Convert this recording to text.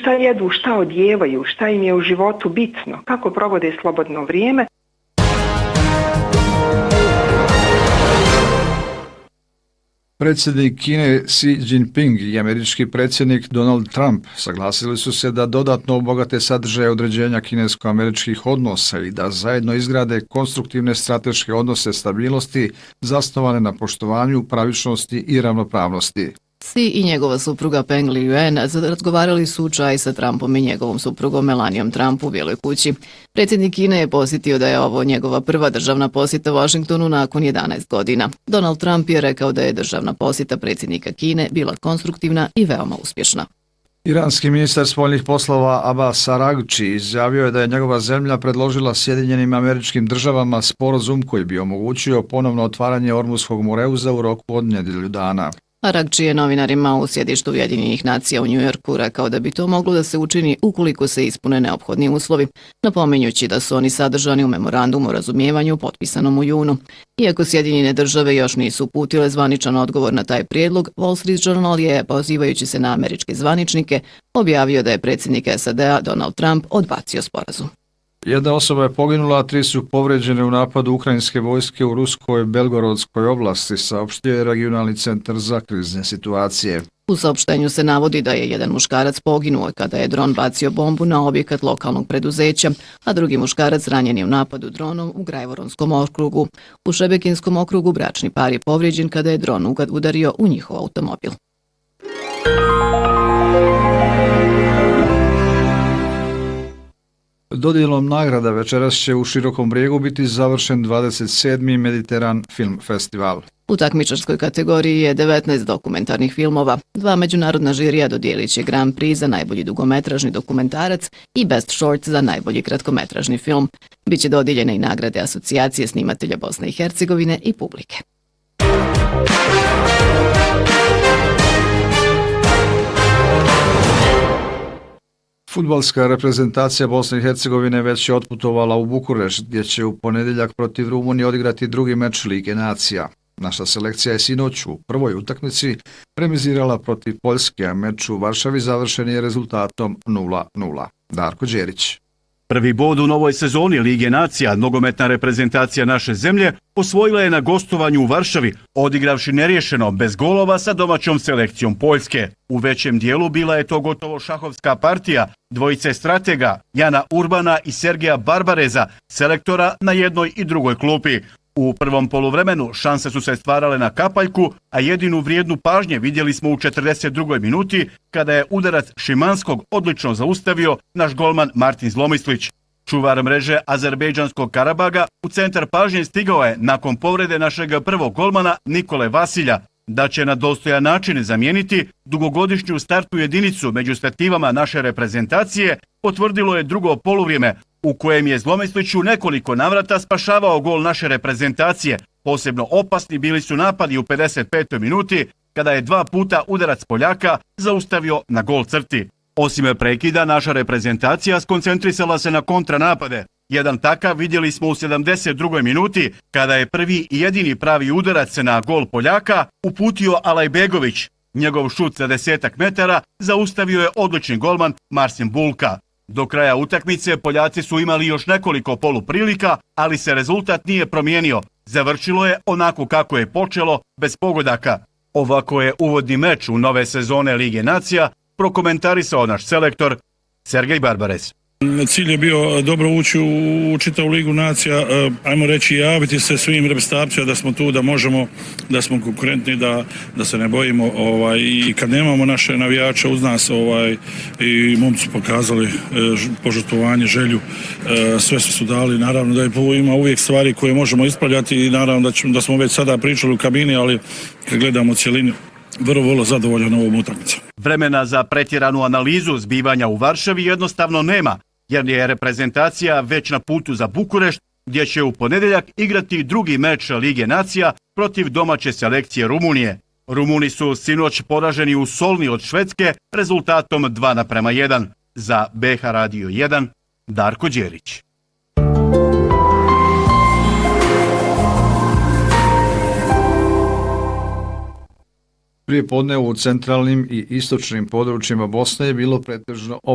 šta jedu, šta odijevaju, šta im je u životu bitno, kako provode slobodno vrijeme. Predsjednik Kine Xi Jinping i američki predsjednik Donald Trump saglasili su se da dodatno obogate sadržaje određenja kinesko-američkih odnosa i da zajedno izgrade konstruktivne strateške odnose stabilnosti zasnovane na poštovanju, pravičnosti i ravnopravnosti. Xi i njegova supruga Peng Liyuan razgovarali su u čaj sa Trumpom i njegovom suprugom Melanijom Trump u Bijeloj kući. Predsjednik Kine je posjetio da je ovo njegova prva državna posjeta Washingtonu nakon 11 godina. Donald Trump je rekao da je državna posjeta predsjednika Kine bila konstruktivna i veoma uspješna. Iranski ministar spoljnih poslova Abbas Araghči izjavio je da je njegova zemlja predložila Sjedinjenim Američkim Državama sporazum koji bi omogućio ponovno otvaranje Ormuskog moreuza u roku od nedjelju dana. Araghči je novinarima u sjedištu Ujedinjenih nacija u Njujorku rekao da bi to moglo da se učini ukoliko se ispune neophodni uslovi, napominjući da su oni sadržani u memorandumu o razumijevanju potpisanom u junu. Iako Sjedinjene države još nisu uputile zvaničan odgovor na taj prijedlog, Wall Street Journal je, pozivajući se na američke zvaničnike, objavio da je predsjednik SAD-a Donald Trump odbacio sporazum. Jedna osoba je poginula, a 3 su povređene u napadu ukrajinske vojske u ruskoj Belgorodskoj oblasti, saopštio je regionalni centar za krizne situacije. U saopštenju se navodi da je jedan muškarac poginuo kada je dron bacio bombu na objekat lokalnog preduzeća, a drugi muškarac ranjen je u napadu dronom u Grajvoronskom okrugu. U Šebekinskom okrugu bračni par je povrijeđen kada je dron udario u njihov automobil. Dodjelom nagrada večeras će u Širokom Brijegu biti završen 27. Mediteran film festival. U takmičarskoj kategoriji je 19 dokumentarnih filmova. 2 međunarodna žirija dodijelit će Grand Prix za najbolji dugometražni dokumentarac i Best Short za najbolji kratkometražni film. Biće dodijeljene i nagrade Asocijacije snimatelja Bosne i Hercegovine i publike. Fudbalska reprezentacija Bosne i Hercegovine već je otputovala u Bukurešt, gdje će u ponedjeljak protiv Rumunije odigrati drugi meč Lige nacija. Naša selekcija je sinoć u prvoj utakmici remizirala protiv Poljske, a meč u Varšavi završen je rezultatom 0:0. Darko Đerić. Prvi bod u novoj sezoni Lige nacija, nogometna reprezentacija naše zemlje, osvojila je na gostovanju u Varšavi, odigravši neriješeno bez golova sa domaćom selekcijom Poljske. U većem dijelu bila je to gotovo šahovska partija dvojice stratega Jana Urbana i Sergeja Barbareza, selektora na jednoj i drugoj klupi. U prvom poluvremenu šanse su se stvarale na kapaljku, a jedinu vrijednu pažnje vidjeli smo u 42. minuti kada je udarac Šimanskog odlično zaustavio naš golman Martin Zlomislić. Čuvar mreže azerbejdžanskog Karabaga u centar pažnje stigao je nakon povrede našeg prvog golmana Nikole Vasilja, da će na dostojan način zamijeniti dugogodišnju startnu jedinicu među stativama naše reprezentacije, potvrdilo je drugo poluvrijeme, u kojem je Zlomislić u nekoliko navrata spašavao gol naše reprezentacije. Posebno opasni bili su napadi u 55. minuti, kada je 2 puta udarac Poljaka zaustavio na gol crti. Osim prekida, naša reprezentacija skoncentrisala se na kontranapade. Jedan takav vidjeli smo u 72. minuti, kada je prvi i jedini pravi udarac na gol Poljaka uputio Alajbegović. Njegov šut sa 10 metara zaustavio je odlični golman Marcin Bulka. Do kraja utakmice Poljaci su imali još nekoliko poluprilika, ali se rezultat nije promijenio. Završilo je onako kako je počelo, bez pogodaka. Ovako je uvodni meč u nove sezone Lige nacija prokomentarisao naš selektor Sergej Barbarez. Cilj je bio dobro ući u čitavu Ligu nacija, ajmo reći javiti se svim reprezentacijama da smo tu, da možemo, da smo konkurentni, da se ne bojimo i kad nemamo naše navijače uz nas i momci su pokazali požrtvovanje, želju, sve su dali, naravno da ima uvijek stvari koje možemo ispravljati i naravno da smo već sada pričali u kabini, ali kad gledamo cjelinu, vrlo zadovoljan ovom utakmicom. Vremena za pretjeranu analizu zbivanja u Varšavi jednostavno nema, jer je reprezentacija već na putu za Bukurešt, gdje će u ponedjeljak igrati drugi meč Lige nacija protiv domaće selekcije Rumunije. Rumuni su sinoć poraženi u Solni od Švedske rezultatom 2:1. Za BH Radio 1, Darko Đerić. Prije podne u centralnim i istočnim područjima Bosne je bilo pretežno